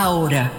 Ahora.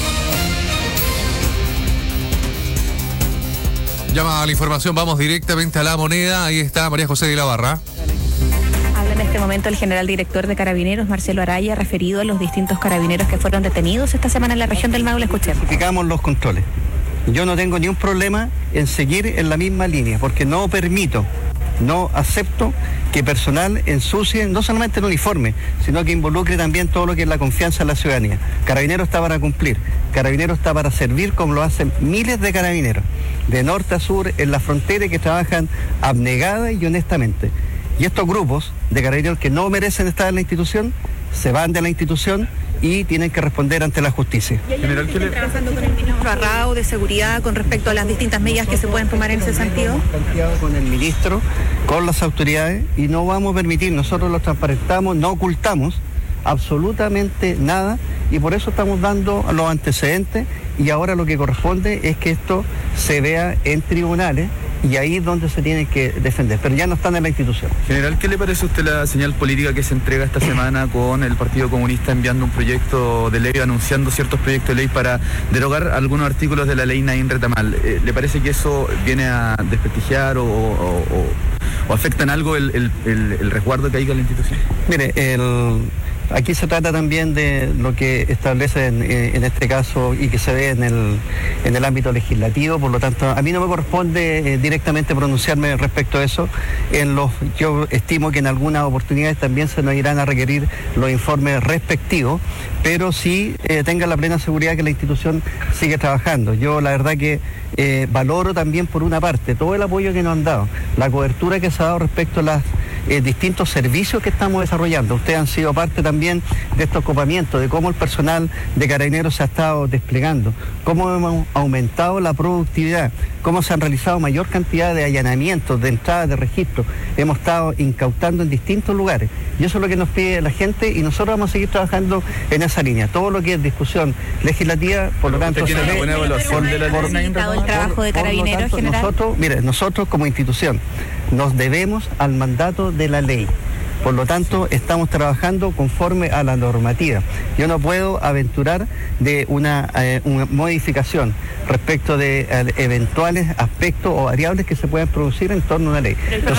Llama a la información, vamos directamente a La Moneda. Ahí está María José de la Barra. Habla en este momento el general director de Carabineros, Marcelo Araya, referido a los distintos carabineros que fueron detenidos esta semana en la región del Maule. Escuchemos. Verificamos los controles. Yo no tengo ni un problema en seguir en la misma línea, porque no permito, no acepto que personal ensucie no solamente el uniforme, sino que involucre también todo lo que es la confianza de la ciudadanía. Carabineros está para cumplir, Carabineros está para servir como lo hacen miles de carabineros, de norte a sur, en la frontera, que trabajan abnegada y honestamente. Y estos grupos de carabineros que no merecen estar en la institución, se van de la institución y tienen que responder ante la justicia. General, ¿qué trabajando con el ministro Arrao de Seguridad con respecto a las distintas medidas que se pueden tomar en ese sentido? Con el ministro, con las autoridades, y no vamos a permitir, nosotros lo transparentamos, no ocultamos absolutamente nada, y por eso estamos dando los antecedentes, y ahora lo que corresponde es que esto se vea en tribunales, y ahí es donde se tiene que defender, pero ya no están en la institución. General, ¿qué le parece a usted la señal política que se entrega esta semana con el Partido Comunista enviando un proyecto de ley, anunciando ciertos proyectos de ley para derogar algunos artículos de la ley Naín Retamal? ¿Le parece que eso viene a desprestigiar o afecta en algo el resguardo que hay con la institución? Mire, aquí se trata también de lo que establece en este caso y que se ve en el ámbito legislativo, por lo tanto a mí no me corresponde directamente pronunciarme respecto a eso. Yo estimo que en algunas oportunidades también se nos irán a requerir los informes respectivos, pero sí tengan la plena seguridad que la institución sigue trabajando. Yo la verdad que valoro también por una parte todo el apoyo que nos han dado, la cobertura que se ha dado respecto a las distintos servicios que estamos desarrollando. Ustedes han sido parte también de estos copamientos, de cómo el personal de Carabineros se ha estado desplegando, cómo hemos aumentado la productividad, cómo se han realizado mayor cantidad de allanamientos, de entradas de registro. Hemos estado incautando en distintos lugares y eso es lo que nos pide la gente, y nosotros vamos a seguir trabajando en esa línea. Todo lo que es discusión legislativa, por lo tanto, se ve buena evaluación de el trabajo de Carabineros, general. Nosotros como institución nos debemos al mandato de la ley. Por lo tanto, estamos trabajando conforme a la normativa. Yo no puedo aventurar de una modificación respecto de eventuales aspectos o variables que se puedan producir en torno a una ley.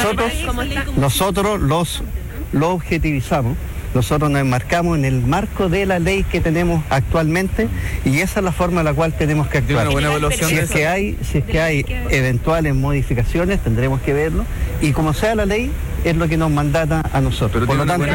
Nosotros lo objetivizamos. Nosotros nos enmarcamos en el marco de la ley que tenemos actualmente, y esa es la forma en la cual tenemos que actuar. Si es que hay eventuales modificaciones, tendremos que verlo, y como sea la ley, es lo que nos mandata a nosotros. Pero por lo tanto,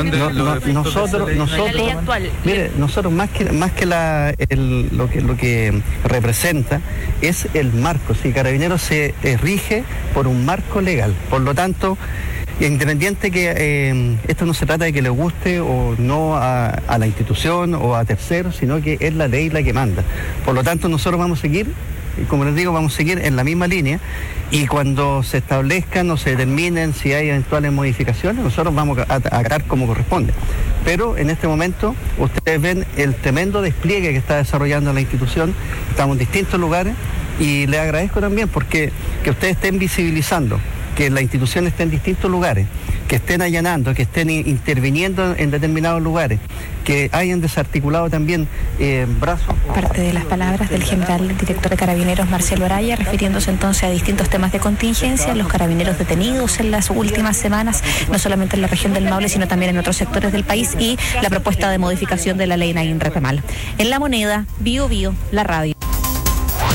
nosotros más que lo que representa es el marco. Si Carabineros se rige por un marco legal, por lo tanto, independiente que esto no se trata de que le guste o no a la institución o a terceros, sino que es la ley la que manda. Por lo tanto, nosotros vamos a seguir, como les digo, vamos a seguir en la misma línea, y cuando se establezcan o se determinen si hay eventuales modificaciones, nosotros vamos a acatar como corresponde. Pero en este momento ustedes ven el tremendo despliegue que está desarrollando la institución, estamos en distintos lugares, y les agradezco también porque que ustedes estén visibilizando que la institución esté en distintos lugares, que estén allanando, que estén interviniendo en determinados lugares, que hayan desarticulado también brazos. Parte de las palabras del general director de Carabineros, Marcelo Araya, refiriéndose entonces a distintos temas de contingencia, los carabineros detenidos en las últimas semanas, no solamente en la región del Maule, sino también en otros sectores del país, y la propuesta de modificación de la ley Naín Retamal. En La Moneda, Bio Bio, la radio.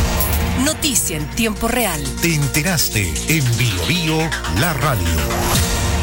Noticia en tiempo real. Te enteraste en Bio Bio, la radio.